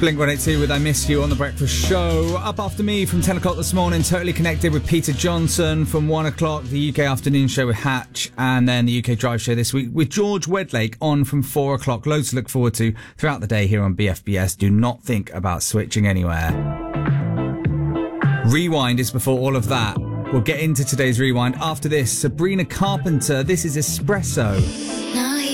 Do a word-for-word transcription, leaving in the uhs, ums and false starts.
Blink one eighty-two with I Miss You on The Breakfast Show. Up after me from ten o'clock this morning, Totally Connected with Peter Johnson. From one o'clock, the U K Afternoon Show with Hatch. And then the U K Drive Show this week with George Wedlake on from four o'clock. Loads to look forward to throughout the day here on B F B S. Do not think about switching anywhere. Rewind is before all of that. We'll get into today's Rewind after this. Sabrina Carpenter, this is Espresso. Now